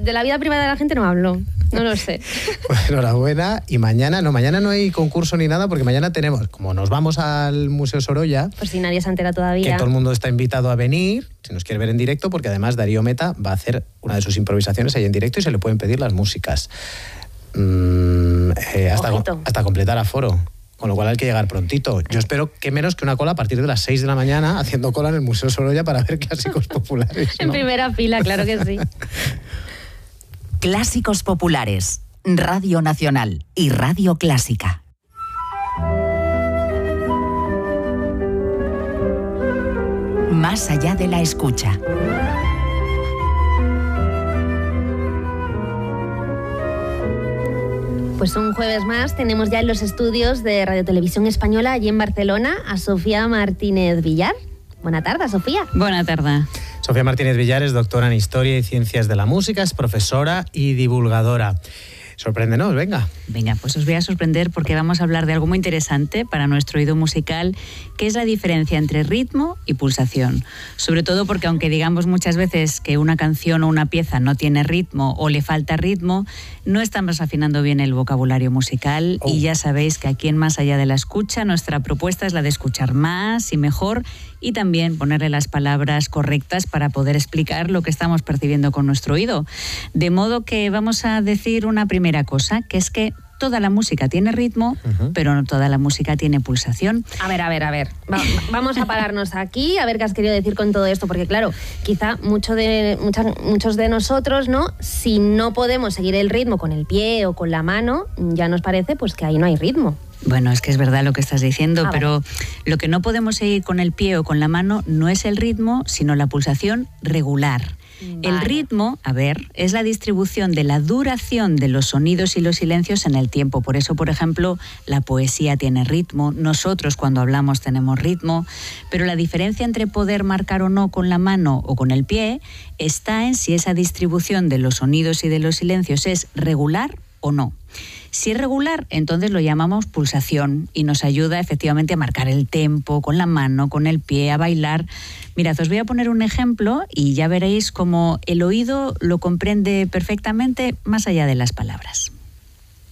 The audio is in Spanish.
de la vida privada de la gente no hablo. No lo sé. Pues enhorabuena. Y mañana no hay concurso ni nada, porque mañana tenemos, como nos vamos al Museo Sorolla... Pues si nadie se entera todavía. Que todo el mundo está invitado a venir, si nos quiere ver en directo, porque además Darío Meta va a hacer una de sus improvisaciones ahí en directo y se le pueden pedir las músicas. Hasta completar aforo. Con lo cual hay que llegar prontito. Yo espero que menos que una cola a partir de las 6 de la mañana, haciendo cola en el Museo Sorolla para ver clásicos populares, ¿no? En primera fila, claro que sí. Clásicos populares, Radio Nacional y Radio Clásica. Más allá de la escucha. Pues un jueves más tenemos ya en los estudios de Radio Televisión Española, allí en Barcelona, a Sofía Martínez Villar. Buena tarde, Sofía. Buena tarde. Sofía Martínez Villar es doctora en Historia y Ciencias de la Música, es profesora y divulgadora. Sorpréndenos, venga. Venga, pues os voy a sorprender porque vamos a hablar de algo muy interesante para nuestro oído musical, que es la diferencia entre ritmo y pulsación. Sobre todo porque aunque digamos muchas veces que una canción o una pieza no tiene ritmo o le falta ritmo, no estamos afinando bien el vocabulario musical y ya sabéis que aquí en Más allá de la escucha nuestra propuesta es la de escuchar más y mejor y también ponerle las palabras correctas para poder explicar lo que estamos percibiendo con nuestro oído. De modo que vamos a decir una primera cosa, que es que toda la música tiene ritmo, pero no toda la música tiene pulsación. A ver. Vamos a pararnos aquí, a ver qué has querido decir con todo esto, porque claro, quizá muchos de nosotros, ¿no? Si no podemos seguir el ritmo con el pie o con la mano, ya nos parece pues que ahí no hay ritmo. Bueno, es que es verdad lo que estás diciendo, pero lo que no podemos seguir con el pie o con la mano no es el ritmo, sino la pulsación regular. Vale. El ritmo, es la distribución de la duración de los sonidos y los silencios en el tiempo. Por eso, por ejemplo, la poesía tiene ritmo, nosotros cuando hablamos tenemos ritmo, pero la diferencia entre poder marcar o no con la mano o con el pie está en si esa distribución de los sonidos y de los silencios es regular o no. Si es regular, entonces lo llamamos pulsación y nos ayuda efectivamente a marcar el tempo con la mano, con el pie, a bailar. Mirad, os voy a poner un ejemplo y ya veréis cómo el oído lo comprende perfectamente más allá de las palabras.